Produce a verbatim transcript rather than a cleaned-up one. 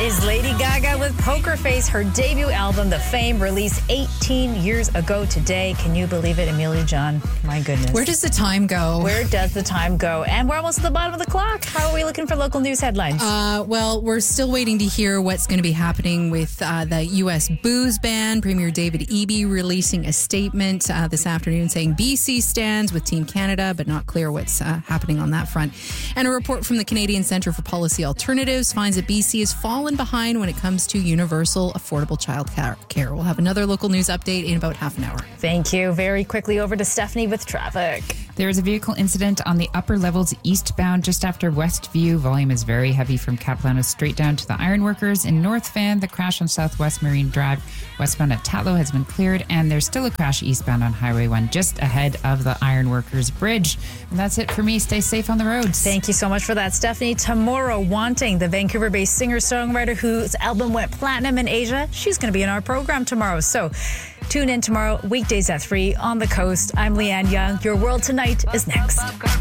is Lady Gaga with Poker Face, her debut album, The Fame, released eighteen years ago today. Can you believe it, Amelia John? My goodness. Where does the time go? Where does the time go? And we're almost at the bottom of the clock. How are we looking for local news headlines? Uh, well, we're still waiting to hear what's going to be happening with uh, the U S booze ban. Premier David Eby releasing a statement uh, this afternoon saying B C stands with Team Canada, but not clear what's uh, happening on that front. And a report from the Canadian Centre for Policy Alternatives finds that B C has fallen behind when it comes to universal affordable child care. We'll have another local news update in about half an hour. Thank you. Very quickly over to Stephanie with traffic. There is a vehicle incident on the upper levels eastbound just after Westview. Volume is very heavy from Capilano straight down to the Ironworkers. In North Van, the crash on Southwest Marine Drive westbound at Tatlow has been cleared, and there's still a crash eastbound on Highway one just ahead of the Ironworkers Bridge. And that's it for me. Stay safe on the roads. Thank you so much for that, Stephanie. Tomorrow, Wanting, the Vancouver-based singer-songwriter whose album went platinum in Asia, she's going to be in our program tomorrow. So tune in tomorrow, weekdays at three on the coast. I'm Leanne Young. Your World Tonight is next.